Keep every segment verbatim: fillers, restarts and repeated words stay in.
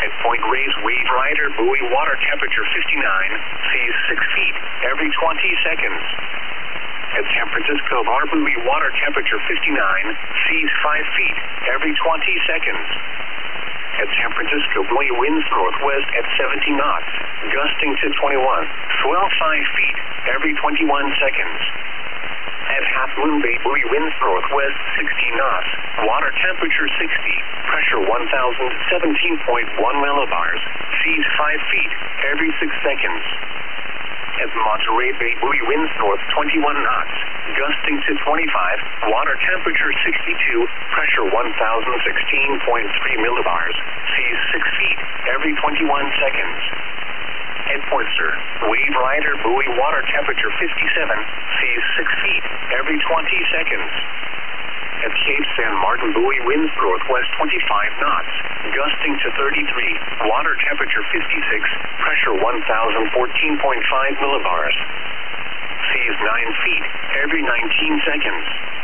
At Point Reyes, Wave Rider buoy, water temperature fifty-nine, seas six feet every twenty seconds. At San Francisco Bar buoy, water temperature fifty-nine, seas five feet every twenty seconds. At San Francisco buoy, winds northwest at seventy knots, gusting to twenty-one, swell five feet every twenty-one seconds. At Half Moon Bay buoy, winds northwest sixteen knots, water temperature sixty, pressure one thousand seventeen point one millibars, seas five feet every six seconds. At Monterey Bay buoy, winds north twenty-one knots, gusting to twenty-five, water temperature sixty-two, pressure one thousand sixteen point three millibars, seas six feet every twenty-one seconds. At Portster, Wave Rider buoy, water temperature fifty-seven, seas six feet every twenty seconds. At Cape San Martin buoy, winds northwest twenty-five knots, gusting to thirty-three, water temperature fifty-six, pressure one thousand fourteen point five millibars, seas nine feet every nineteen seconds.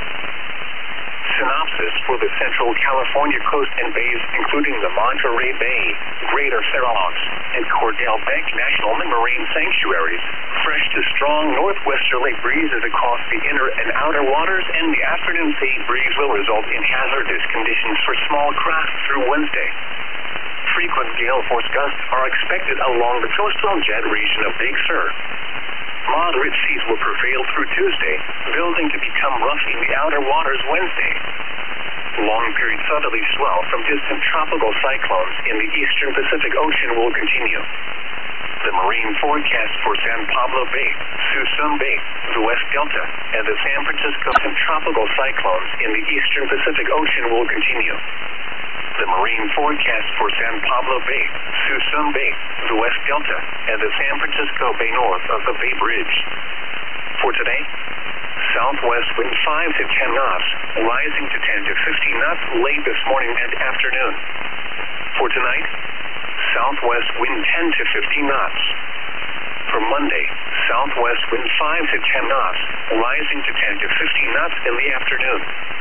Synopsis for the Central California coast and bays, including the Monterey Bay, Greater Fair Oaks, and Cordell Bank National Marine Sanctuaries. Fresh to strong northwesterly breezes across the inner and outer waters, and the afternoon sea breeze will result in hazardous conditions for small craft through Wednesday. Frequent gale force gusts are expected along the coastal jet region of Big Sur. Moderate seas will prevail through Tuesday, building to become rough in the outer waters Wednesday. Long-period southerly swell from distant tropical cyclones in the eastern Pacific Ocean will continue. The marine forecast for San Pablo Bay, Suisun Bay, the West Delta, and the San Francisco and tropical cyclones in the eastern Pacific Ocean will continue. The marine forecast for San Pablo Bay, Suisun Bay, the West Delta, and the San Francisco Bay north of the Bay Bridge. For today, southwest wind five to ten knots, rising to ten to fifteen knots late this morning and afternoon. For tonight, southwest wind ten to fifteen knots. For Monday, southwest wind five to ten knots, rising to ten to fifteen knots in the afternoon.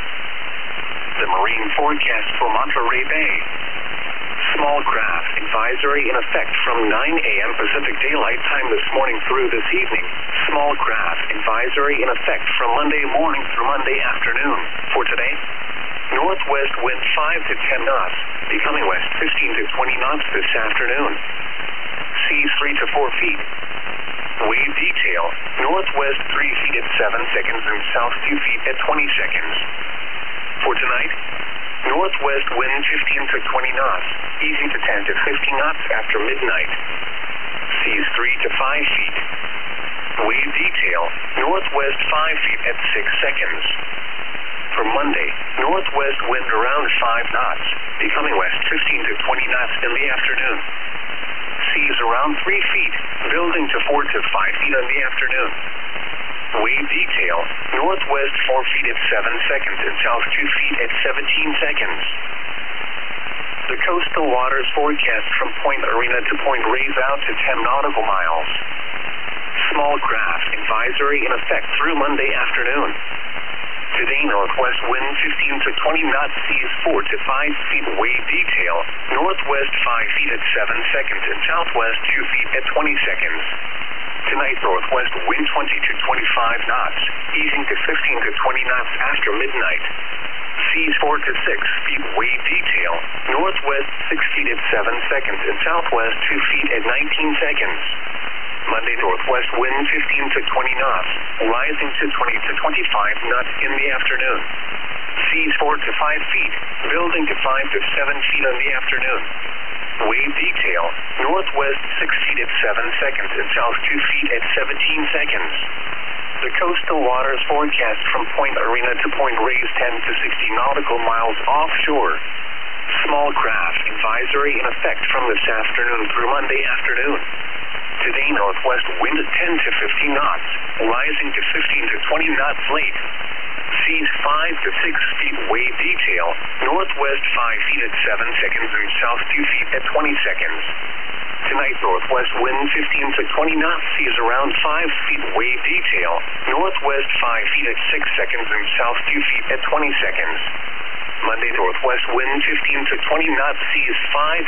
The marine forecast for Monterey Bay. Small craft advisory in effect from nine a m Pacific Daylight Time this morning through this evening. Small craft advisory in effect from Monday morning through Monday afternoon. For today, northwest wind five to ten knots, becoming west fifteen to twenty knots this afternoon. Seas three to four feet. Wave detail, northwest three feet at seven seconds and south two feet at twenty seconds. For tonight, northwest wind fifteen to twenty knots, easing to ten to fifteen knots after midnight. Seas three to five feet. Wave detail, northwest five feet at six seconds. For Monday, northwest wind around five knots, becoming west fifteen to twenty knots in the afternoon. Seas around three feet, building to four to five feet in the afternoon. Wave detail, northwest four feet at seven seconds and south two feet at seventeen seconds. The coastal waters forecast from Point Arena to Point Reyes out to ten nautical miles. Small craft advisory in effect through Monday afternoon. Today, northwest wind fifteen to twenty knots, seas four to five feet. Wave detail, northwest five feet at seven seconds and southwest two feet at twenty seconds. Tonight, northwest wind twenty to twenty-five knots, easing to fifteen to twenty knots after midnight. Seas four to six feet. Wave detail, northwest six feet at seven seconds and southwest two feet at nineteen seconds. Monday, northwest wind fifteen to twenty knots, rising to twenty to twenty-five knots in the afternoon. Seas four to five feet, building to five to seven feet in the afternoon. Wave detail, northwest six feet at seven seconds and south two feet at seventeen seconds. The coastal waters forecast from Point Arena to Point Reyes ten to sixty nautical miles offshore. Small craft advisory in effect from this afternoon through Monday afternoon. Today, northwest wind ten to fifteen knots, rising to fifteen to twenty knots late. Seas five to six feet. Wave detail, northwest five feet at seven seconds and south two feet at twenty seconds. Tonight, northwest wind fifteen to twenty knots, seas around five feet. Wave detail, northwest five feet at six seconds and south two feet at twenty seconds. Monday, northwest wind fifteen to twenty knots, seas five